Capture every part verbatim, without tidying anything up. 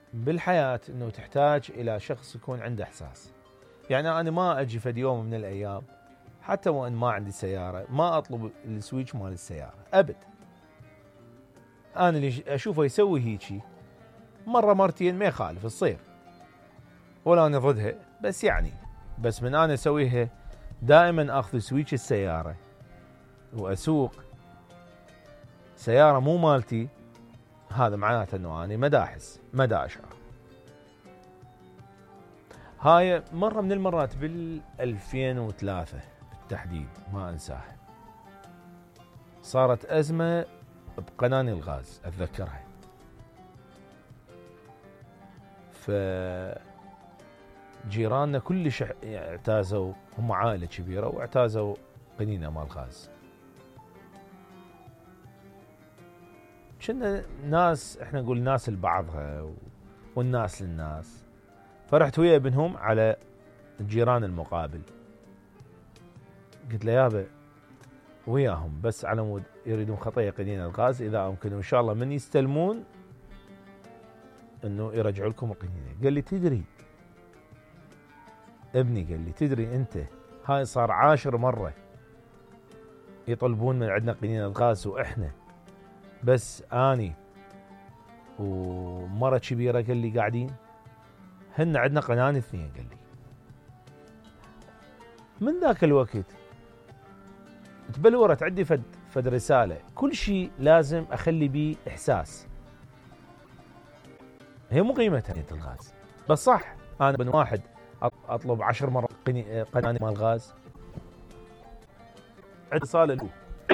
بالحياة انه تحتاج الى شخص يكون عنده احساس. يعني انا ما اجي فد يوم من الايام حتى وان ما عندي سيارة ما اطلب السويتش مال السيارة ابد. انا اللي اشوفه يسوي هيجي مرة مرتين ما يخالف تصير ولا انا ضدها، بس يعني بس من انا اسويها دائما اخذ سويتش السيارة واسوق سيارة مو مالتي، هذا معناته انه انا مداحس مدى اشعر. هاي مرة من المرات بال ألفين وثلاثة بالتحديد ما انساها، صارت ازمة بقناني الغاز اتذكرها. ف جيراننا كلش اعتازوا، هم عائلة كبيرة واعتازوا قنينة مال غاز. كنا ناس احنا نقول ناس لبعضها والناس للناس، فرحت ويا ابنهم على الجيران المقابل قلت له يابا وياهم بس على مود يريدون خطية قنينة الغاز اذا ممكن ان شاء الله من يستلمون انه يرجعوا لكم القنينة. قال لي تدري ابني، قال لي تدري انت هاي صار عاشر مرة يطلبون من عندنا قنينة الغاز واحنا بس اني ومرة كبيرة قال لي قاعدين هن عندنا قنان اثنين. قال لي من ذاك الوقت تبلورت عندي فد فد رسالة كل شيء لازم اخلي بيه احساس. هي مو قيمتها قنينة الغاز بس صح انا بن واحد اطلب عشر مرات قناني مال غاز. عندي اتصال. الو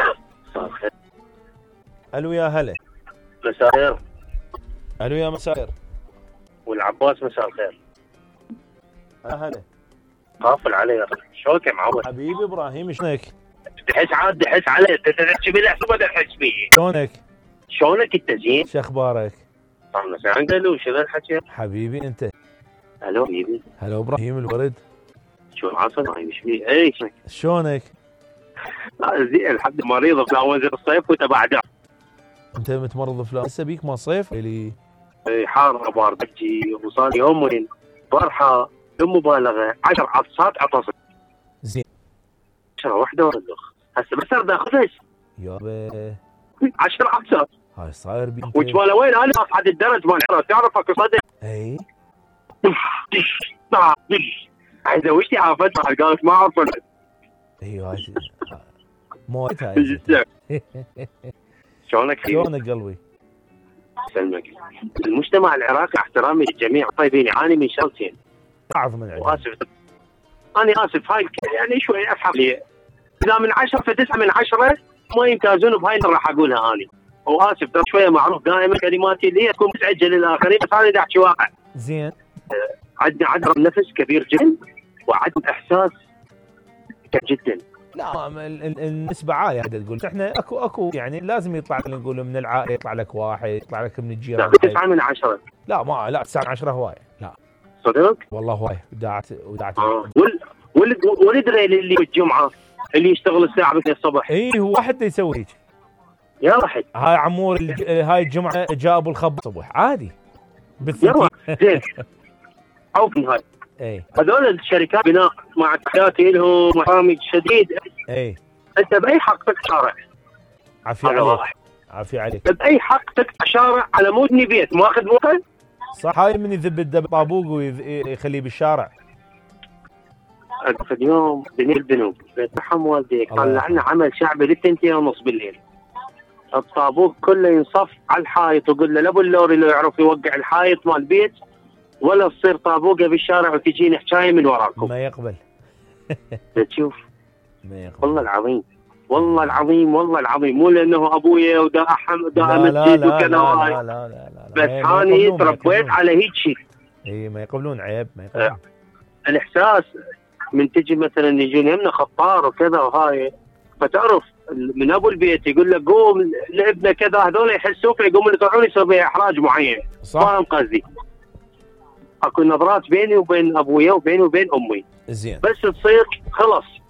الو يا هلا. مساء الخير. الو يا مساء الخير. والعباس مساء الخير. يا هلا. قافل علي يا اخي شلونك يا معود؟ حبيبي ابراهيم شلونك؟ تحس عاد تحس علي انت تحكي بي لحظه ما تحس بي. شلونك؟ شلونك انت زين؟ شو اخبارك؟ طمنا عند الو شو ذا الحكي؟ حبيبي انت. الو حبيبي. هلا ابراهيم الورد. شو العصر هاي مش بي اي شلونك؟ زين الحمد لله. مريض في وزير الصيف وتبعده. انت متمرض فلان هسه بيك ما صيف اللي اي حار بارد بجي وصار يومين فرحه بدون مبالغه عشر عطسات عطس. زين عشرة واحده ورلخ هسه بس ارد اخذش يابا عشر عطسات. هاي صاير بي وجباله وين انا اصعد الدرج مال العراق تعرف اكو صدق. اي عايز وشتي عافت قالت ما اعرف. ايوه هاي موت هاي. شلونك شلونك قلبي؟ سلمك. المجتمع العراقي احترامي للجميع طيبين يعاني من شغلتين. اعرف من عندي. واسف انا اسف هاي يعني شوي افهم لي اذا من عشرة فتسعة من عشرة ما يمتازون بهاي اللي راح اقولها اني. واسف ترى شويه معروف دائما كلماتي اللي هي تكون مزعجه للاخرين بس انا احكي واقع. زين. عندنا عدم نفس كبير جدا وعدم احساس جدا. لا النسبة عالية هذا تقول احنا اكو اكو يعني لازم يطلع نقول من العائلة يطلع لك واحد يطلع لك من الجيران. لا تسعة من عشرة. لا ما لا تسعة من عشرة هواية. لا صدق؟ والله هواية ودعت ودعت. آه. وال ولد ولد اللي بالجمعة اللي يشتغل الساعة اثنين الصبح. اي هو واحد يسوي هيك. يا واحد. هاي عمور هاي الجمعة جابوا الخبز الصبح عادي. يلا زين. او من هاي. اي هذول الشركات بناء مع تحياتي لهم محامي شديد. اي انت باي حق تقطع شارع؟ عافية عليك. عافية عليك. باي حق تقطع شارع على مود ني بيت ماخذ موقع؟ صح. هاي من يذب الدب طابوق ويخليه بالشارع. في اليوم بني البنوب بيترحم والديك طلع لنا عمل شعبي للثنتين ونص بالليل. الطابوق كله ينصف على الحائط وقول له لا ابو اللوري لو يعرف يوقع الحائط مال البيت ولا تصير طابوقه بالشارع وتجيني حكايه من وراكم. ما يقبل. تشوف ما يقبل. والله العظيم والله العظيم والله العظيم مو لانه ابويا ودا احمد ودا امجد وكذا. لا لا لا لا لا بس اني تربيت على هيك شيء. اي ما يقبلون عيب ما يقبلون. أه. الاحساس من تجي مثلا يجون يمنا خطار وكذا وهاي فتعرف من ابو البيت يقول لك قوم لابنه كذا هذول يحسوك يقومون يطلعون يسوي احراج معين. فاهم قصدي؟ اكو نظرات بيني وبين ابويا وبيني وبين امي. زين. بس تصير خلص